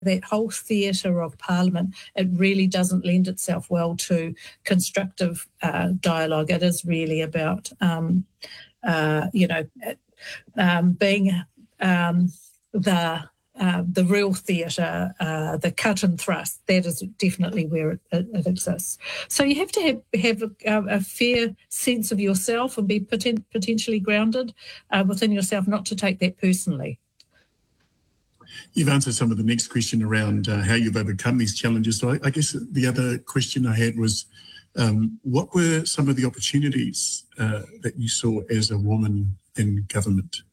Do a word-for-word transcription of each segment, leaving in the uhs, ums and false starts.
that whole theatre of Parliament, it really doesn't lend itself well to constructive uh, dialogue. It is really about, um, uh, you know, um, being um, the uh, the real theatre, uh, the cut and thrust. That is definitely where it, it, it exists. So you have to have, have a, a fair sense of yourself and be poten- potentially grounded uh, within yourself, not to take that personally. You've answered some of the next question around uh, how you've overcome these challenges. So I, I guess the other question I had was, um, what were some of the opportunities uh, that you saw as a woman in government?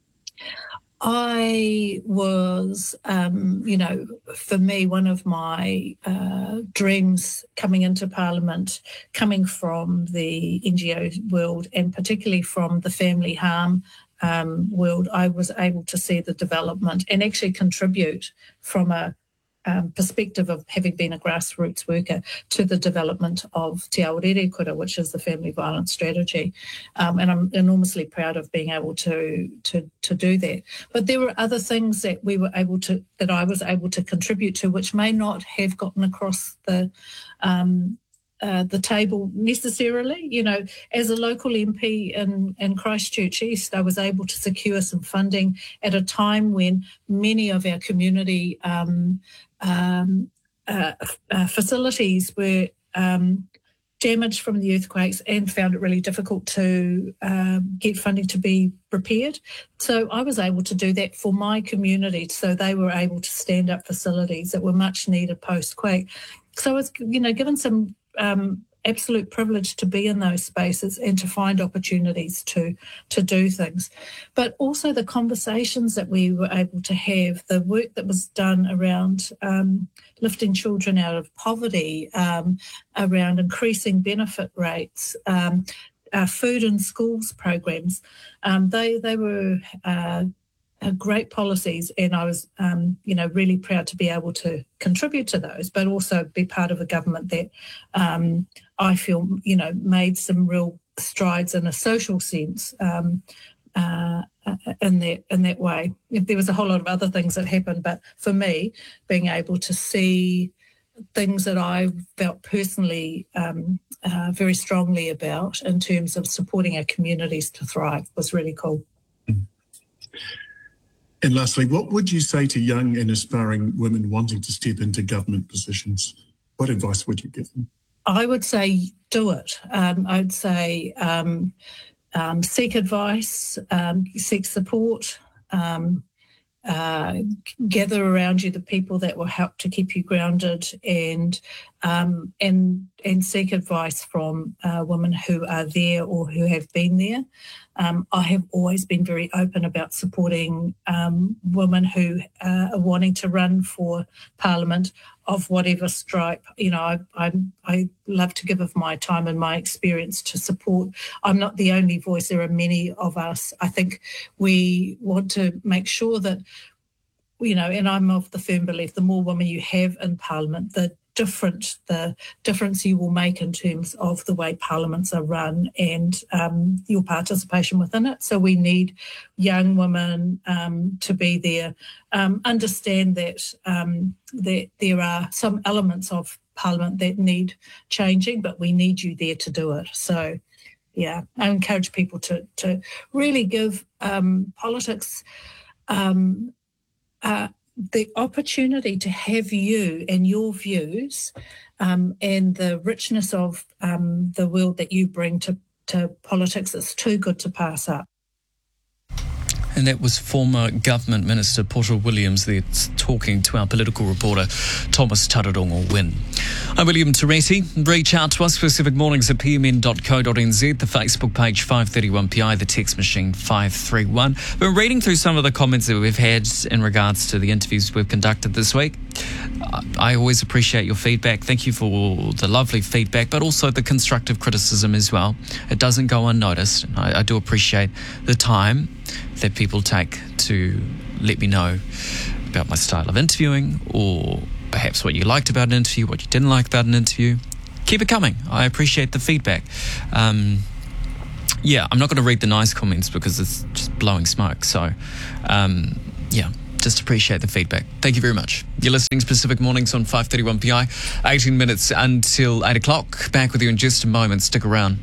I was, um, you know, for me, one of my uh, dreams coming into Parliament, coming from the N G O world and particularly from the family harm um, world, I was able to see the development and actually contribute from a um, perspective of having been a grassroots worker to the development of Te Ao Rere Kura, which is the family violence strategy. Um, and I'm enormously proud of being able to, to, to do that. But there were other things that we were able to, that I was able to contribute to, which may not have gotten across the um, Uh, the table necessarily. You know, as a local M P in, in Christchurch East, I was able to secure some funding at a time when many of our community um, um, uh, uh, facilities were um, damaged from the earthquakes and found it really difficult to um, get funding to be repaired. So I was able to do that for my community, so they were able to stand up facilities that were much needed post-quake. So I was, you know, given some Um, absolute privilege to be in those spaces and to find opportunities to to do things. But also the conversations that we were able to have, the work that was done around um, lifting children out of poverty, um, around increasing benefit rates, um, uh, food in schools programs, um, they, they were uh, Uh, great policies, and I was, um, you know, really proud to be able to contribute to those, but also be part of a government that um, I feel, you know, made some real strides in a social sense um, uh, in that in that way. There was a whole lot of other things that happened, but for me, being able to see things that I felt personally um, uh, very strongly about in terms of supporting our communities to thrive was really cool. And lastly, what would you say to young and aspiring women wanting to step into government positions? What advice would you give them? I would say do it. Um, I would say um, um, seek advice, um, seek support, um, uh, gather around you the people that will help to keep you grounded, and um, and and seek advice from uh, women who are there or who have been there. Um, I have always been very open about supporting um, women who uh, are wanting to run for Parliament of whatever stripe. You know, I, I I love to give of my time and my experience to support. I'm not the only voice. There are many of us. I think we want to make sure that, you know, and I'm of the firm belief, the more women you have in Parliament, the different the difference you will make in terms of the way parliaments are run and um, your participation within it. So we need young women um, to be there. Um, understand that um, that there are some elements of Parliament that need changing, but we need you there to do it. So, yeah, I encourage people to to really give um, politics um, uh, the opportunity to have you and your views um, and the richness of um, the world that you bring to, to politics. It's too good to pass up. And that was former Government Minister Portia Williams there talking to our political reporter Thomas Tararongo Wynne. I'm William Teresi. Reach out to us, Pacific Mornings at p m n dot co dot n z, the Facebook page five thirty-one P I, the text machine five three one. Been reading through some of the comments that we've had in regards to the interviews we've conducted this week. I always appreciate your feedback. Thank you for the lovely feedback, but also the constructive criticism as well. It doesn't go unnoticed. I, I do appreciate the time that people take to let me know about my style of interviewing, or perhaps what you liked about an interview, what you didn't like about an interview. Keep it coming. I appreciate the feedback. Um, yeah, I'm not going to read the nice comments because it's just blowing smoke. So, um, yeah, Just appreciate the feedback. Thank you very much. You're listening to Pacific Mornings on five thirty-one P I. eighteen minutes until eight o'clock. Back with you in just a moment. Stick around.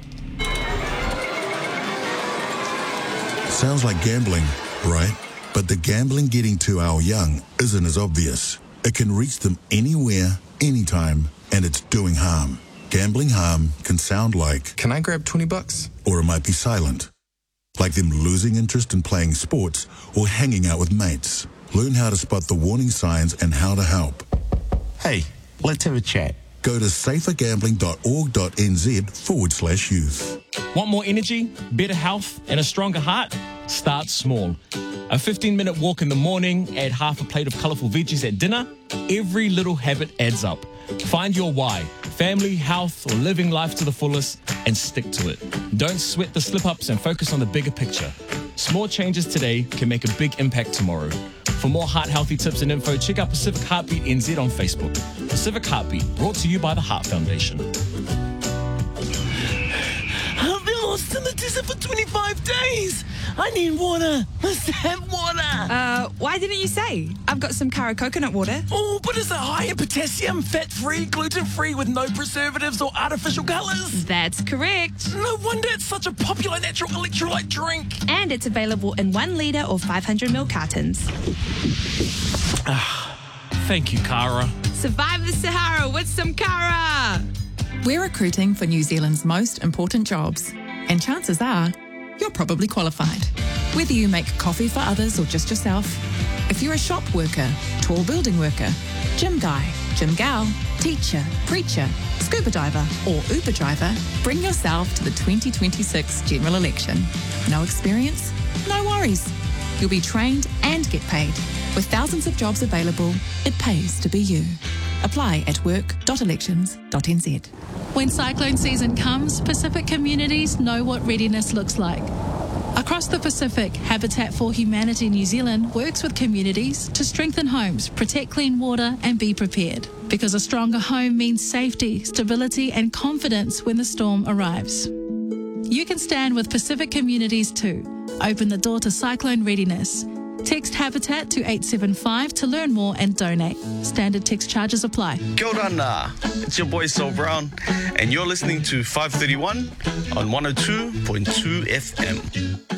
Sounds like gambling, right? But the gambling getting to our young isn't as obvious. It can reach them anywhere, anytime, and it's doing harm. Gambling harm can sound like, "Can I grab twenty bucks? Or it might be silent. Like them losing interest in playing sports or hanging out with mates. Learn how to spot the warning signs and how to help. Hey, let's have a chat. Go to safergambling.org.nz forward slash youth. Want more energy, better health, and a stronger heart? Start small. A fifteen minute walk in the morning, add half a plate of colourful veggies at dinner. Every little habit adds up. Find your why, family, health, or living life to the fullest, and stick to it. Don't sweat the slip-ups and focus on the bigger picture. Small changes today can make a big impact tomorrow. For more heart-healthy tips and info, check out Pacific Heartbeat N Z on Facebook. Pacific Heartbeat, brought to you by the Heart Foundation. I've been lost in the desert for twenty-five days. I need water. Let's have water. Uh, why didn't you say? I've got some Kara coconut water. Oh, but is it high in potassium, fat-free, gluten-free, with no preservatives or artificial colours? That's correct. No wonder it's such a popular natural electrolyte drink. And it's available in one litre or five hundred milliliter cartons. Thank you, Kara. Survive the Sahara with some Kara. We're recruiting for New Zealand's most important jobs, and chances are you're probably qualified. Whether you make coffee for others or just yourself, if you're a shop worker, tall building worker, gym guy, gym gal, teacher, preacher, scuba diver or Uber driver, bring yourself to the twenty twenty-six general election. No experience? No worries. You'll be trained and get paid. With thousands of jobs available, it pays to be you. Apply at work dot elections dot n z. When cyclone season comes, Pacific communities know what readiness looks like. Across the Pacific, Habitat for Humanity New Zealand works with communities to strengthen homes, protect clean water and be prepared. Because a stronger home means safety, stability and confidence when the storm arrives. You can stand with Pacific communities too. Open the door to cyclone readiness. Text Habitat to eight seven five to learn more and donate. Standard text charges apply. Kia ora na. It's your boy Sol Brown, and you're listening to five thirty-one on one oh two point two F M.